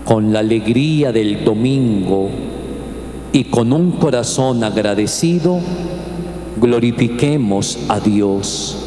con la alegría del domingo y con un corazón agradecido, glorifiquemos a Dios.